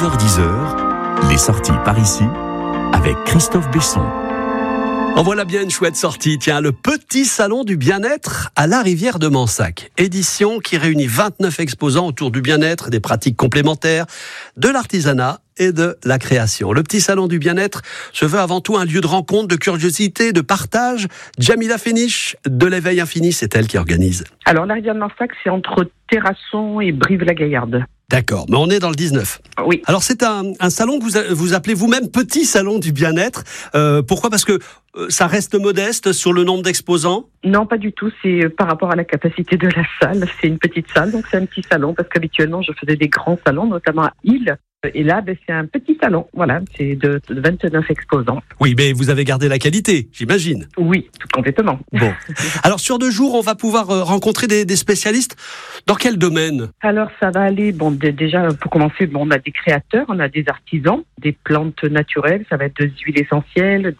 9h-10h, les sorties par ici, avec Christophe Besson. En voilà bien une chouette sortie. Tiens, le petit salon du bien-être à la rivière de Mansac. Édition qui réunit 29 exposants autour du bien-être, des pratiques complémentaires, de l'artisanat et de la création. Le petit salon du bien-être se veut avant tout un lieu de rencontre, de curiosité, de partage. Jamila Féniche de l'Éveil Infini, c'est elle qui organise. Alors, la rivière de Mansac, c'est entre Terrasson et Brive-la-Gaillarde. D'accord, mais on est dans le 19. Oui. Alors c'est un salon que vous appelez vous-même petit salon du bien-être. Pourquoi ? Parce que ça reste modeste sur le nombre d'exposants ? Non, pas du tout. C'est par rapport à la capacité de la salle. C'est une petite salle, donc c'est un petit salon. Parce qu'habituellement, je faisais des grands salons, notamment à Île. Et là, c'est un petit salon. Voilà, c'est de 29 exposants. Oui, mais vous avez gardé la qualité, j'imagine. Oui, tout complètement. Bon. Alors sur 2 jours, on va pouvoir rencontrer des spécialistes. Dans quel domaine ? Alors ça va aller, déjà pour commencer, on a des créateurs, on a des artisans, des plantes naturelles, ça va être des huiles essentielles,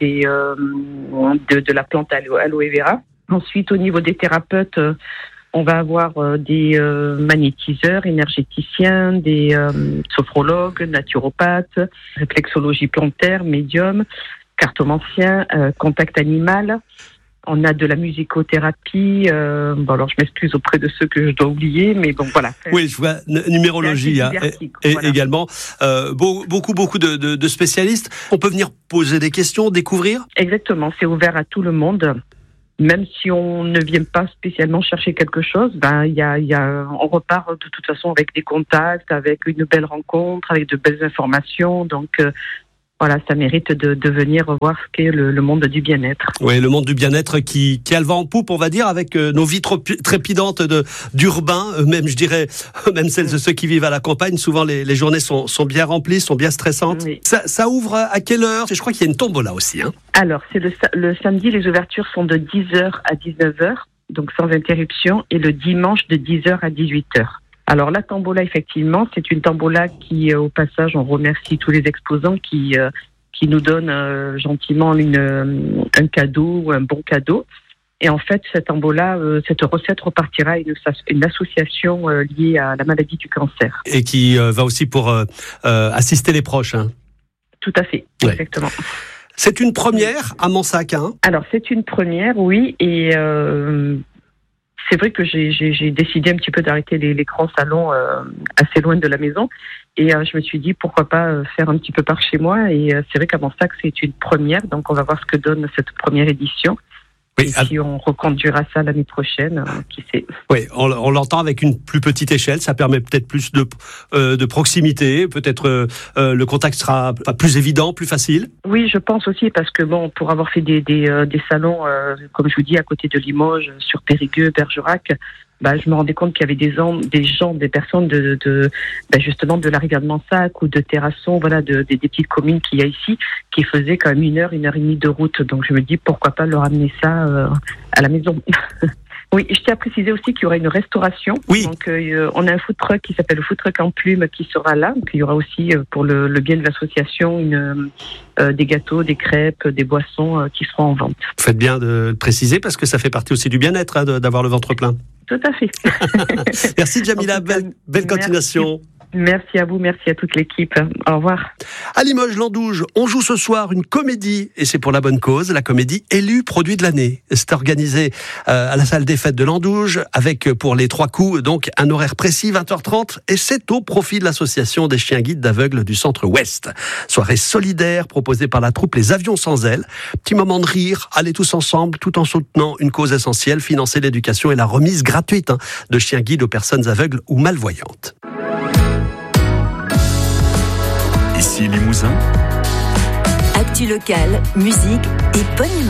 de la plante aloe vera. Ensuite, au niveau des thérapeutes, on va avoir des magnétiseurs, énergéticiens, des sophrologues, naturopathes, réflexologie plantaire, médium, cartomancien, contact animal. On a de la musicothérapie. Alors je m'excuse auprès de ceux que je dois oublier, mais bon voilà. Oui, je vois numérologie voilà. Également. Beaucoup de spécialistes. On peut venir poser des questions, découvrir. Exactement, c'est ouvert à tout le monde. Même si on ne vient pas spécialement chercher quelque chose, on repart de toute façon avec des contacts, avec une belle rencontre, avec de belles informations. Donc voilà, ça mérite de venir voir ce qu'est le monde du bien-être. Oui, le monde du bien-être qui a le vent en poupe, on va dire, avec nos vies trépidantes d'urbain, même je dirais, même celles de ceux qui vivent à la campagne. Souvent, les journées sont bien remplies, sont bien stressantes. Oui. Ça ouvre à quelle heure ? Je crois qu'il y a une tombola aussi. Hein. Alors, c'est le samedi, les ouvertures sont de 10h à 19h, donc sans interruption, et le dimanche de 10h à 18h. Alors la tombola, effectivement, c'est une tombola qui, au passage, on remercie tous les exposants qui nous donnent gentiment un cadeau ou un bon cadeau. Et en fait, cette tombola, cette recette repartira à une association liée à la maladie du cancer. Et qui va aussi pour assister les proches. Hein. Tout à fait, ouais. Exactement. C'est une première à Mansac, hein ? Alors c'est une première, oui, et c'est vrai que j'ai décidé un petit peu d'arrêter les grands salons assez loin de la maison. Et je me suis dit, pourquoi pas faire un petit peu par chez moi. Et c'est vrai qu'à Mansac, c'est une première. Donc, on va voir ce que donne cette première édition. Oui, et si on reconduira ça l'année prochaine, qui sait. Oui, on l'entend avec une plus petite échelle. Ça permet peut-être plus de proximité. Peut-être le contact sera plus évident, plus facile. Oui, je pense aussi parce que pour avoir fait des salons, comme je vous dis, à côté de Limoges, sur Périgueux, Bergerac, je me rendais compte qu'il y avait des personnes justement de la rivière de Mansac ou de Terrasson, voilà, des petites communes qu'il y a ici, qui faisaient quand même 1 heure et demie de route. Donc je me dis pourquoi pas leur amener ça à la maison. Oui, je tiens à préciser aussi qu'il y aura une restauration. Oui. Donc on a un food truck qui s'appelle le food truck en plume qui sera là. Donc il y aura aussi pour le bien de l'association des gâteaux, des crêpes, des boissons qui seront en vente. Vous faites bien de le préciser parce que ça fait partie aussi du bien-être d'avoir le ventre plein. Tout à fait. Merci Jamila, belle continuation. Merci à vous, merci à toute l'équipe. Au revoir. À Limoges, Landouge, on joue ce soir une comédie, et c'est pour la bonne cause, la comédie élue produit de l'année. C'est organisé à la salle des fêtes de Landouge, avec pour les 3 coups, donc un horaire précis, 20h30, et c'est au profit de l'association des chiens guides d'aveugles du Centre-Ouest. Soirée solidaire proposée par la troupe Les Avions sans ailes. Petit moment de rire, allez tous ensemble, tout en soutenant une cause essentielle, financer l'éducation et la remise gratuite de chiens guides aux personnes aveugles ou malvoyantes. Ici Limousin. Actu local, musique et bonne humeur.